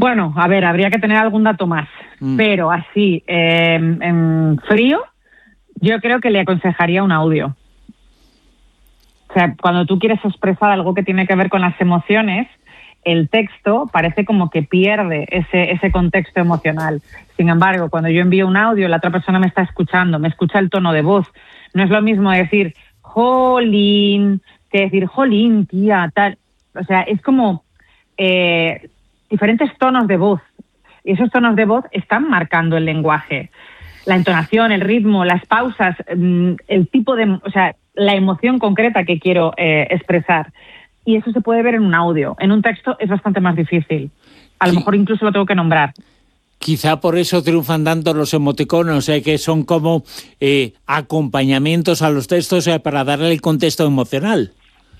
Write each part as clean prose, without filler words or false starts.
Bueno, a ver, habría que tener algún dato más, pero así, en frío, yo creo que le aconsejaría un audio. O sea, cuando tú quieres expresar algo que tiene que ver con las emociones, el texto parece como que pierde ese contexto emocional. Sin embargo, cuando yo envío un audio, la otra persona me está escuchando, me escucha el tono de voz. No es lo mismo decir jolín que decir jolín, tía, tal. O sea, es como diferentes tonos de voz. Y esos tonos de voz están marcando el lenguaje. La entonación, el ritmo, las pausas, el tipo de... O sea, la emoción concreta que quiero expresar. Y eso se puede ver en un audio. En un texto es bastante más difícil. A lo mejor incluso lo tengo que nombrar. Quizá por eso triunfan tanto los emoticonos, que son como acompañamientos a los textos para darle el contexto emocional.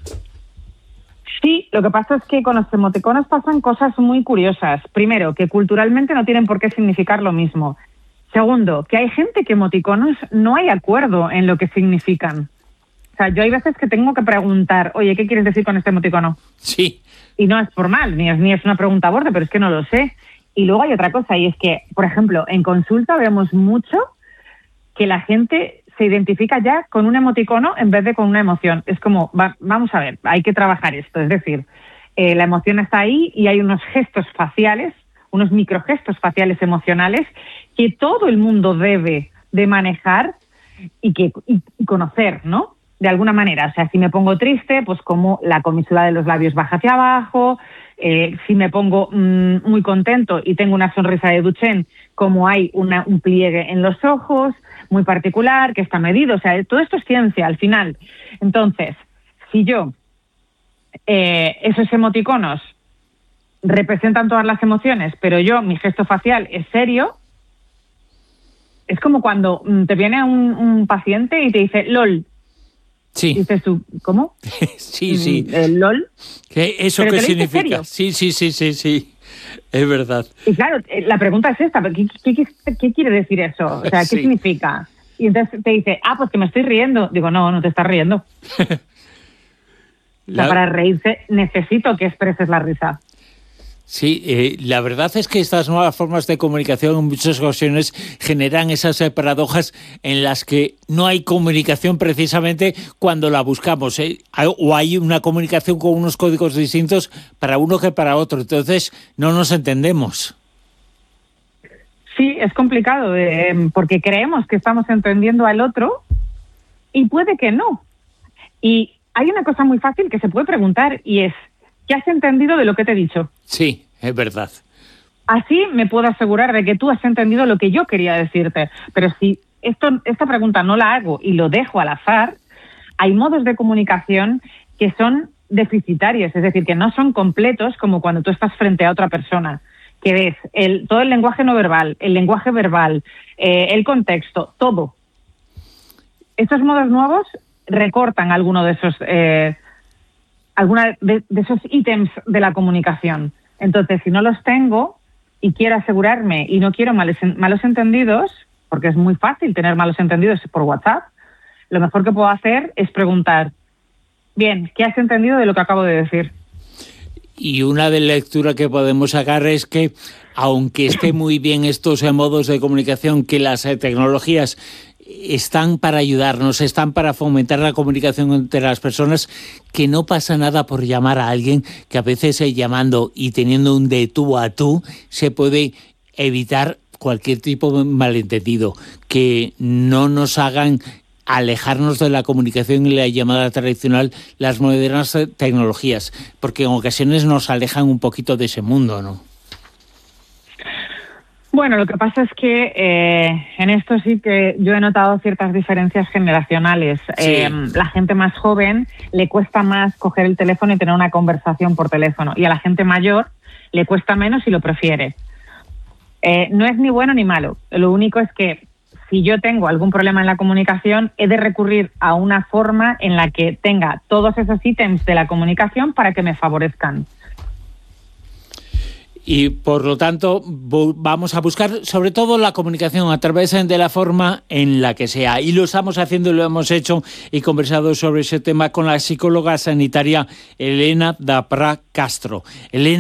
Sí, lo que pasa es que con los emoticonos pasan cosas muy curiosas. Primero, que culturalmente no tienen por qué significar lo mismo. Segundo, que hay gente que emoticonos no hay acuerdo en lo que significan. O sea, yo hay veces que tengo que preguntar, oye, ¿qué quieres decir con este emoticono? Sí. Y no es formal, ni es una pregunta borde, pero es que no lo sé. Y luego hay otra cosa, y es que, por ejemplo, en consulta vemos mucho que la gente se identifica ya con un emoticono en vez de con una emoción. Es como, vamos a ver, hay que trabajar esto. Es decir, la emoción está ahí y hay unos gestos faciales, unos microgestos faciales emocionales que todo el mundo debe de manejar y conocer, ¿no? De alguna manera. O sea, si me pongo triste, pues como la comisura de los labios baja hacia abajo. Si me pongo muy contento y tengo una sonrisa de Duchenne, como hay un pliegue en los ojos muy particular, que está medido. O sea, todo esto es ciencia al final. Entonces, si yo, esos emoticonos representan todas las emociones, pero mi gesto facial es serio, es como cuando te viene un paciente y te dice LOL. Sí. Dices tú, ¿cómo? Sí. ¿LOL? ¿Eso qué significa? Sí. Es verdad. Y claro, la pregunta es esta, ¿qué quiere decir eso? O sea, ¿qué significa? Y entonces te dice, pues que me estoy riendo. Digo, no te estás riendo. O sea, para reírse necesito que expreses la risa. Sí, la verdad es que estas nuevas formas de comunicación en muchas ocasiones generan esas paradojas en las que no hay comunicación precisamente cuando la buscamos, o hay una comunicación con unos códigos distintos para uno que para otro, entonces no nos entendemos. Sí, es complicado porque creemos que estamos entendiendo al otro y puede que no. Y hay una cosa muy fácil que se puede preguntar y es, ¿qué has entendido de lo que te he dicho? Sí, es verdad. Así me puedo asegurar de que tú has entendido lo que yo quería decirte. Pero si esta pregunta no la hago y lo dejo al azar, hay modos de comunicación que son deficitarios, es decir, que no son completos como cuando tú estás frente a otra persona, que ves todo el lenguaje no verbal, el lenguaje verbal, el contexto, todo. Estos modos nuevos recortan alguno de esos... alguna de esos ítems de la comunicación. Entonces, si no los tengo y quiero asegurarme y no quiero malos entendidos, porque es muy fácil tener malos entendidos por WhatsApp, lo mejor que puedo hacer es preguntar, bien, ¿qué has entendido de lo que acabo de decir? Y una de lectura que podemos sacar es que, aunque esté muy bien estos modos de comunicación, que las tecnologías están para ayudarnos, están para fomentar la comunicación entre las personas, que no pasa nada por llamar a alguien, que a veces llamando y teniendo un de tú a tú se puede evitar cualquier tipo de malentendido, que no nos hagan alejarnos de la comunicación y la llamada tradicional las modernas tecnologías, porque en ocasiones nos alejan un poquito de ese mundo, ¿no? Bueno, lo que pasa es que en esto sí que yo he notado ciertas diferencias generacionales. Sí. La gente más joven le cuesta más coger el teléfono y tener una conversación por teléfono, y a la gente mayor le cuesta menos y lo prefiere. No es ni bueno ni malo. Lo único es que si yo tengo algún problema en la comunicación, he de recurrir a una forma en la que tenga todos esos ítems de la comunicación para que me favorezcan. Y por lo tanto vamos a buscar sobre todo la comunicación a través de la forma en la que sea, y lo estamos haciendo y lo hemos hecho y conversado sobre ese tema con la psicóloga sanitaria Elena Dapra Castro. Elena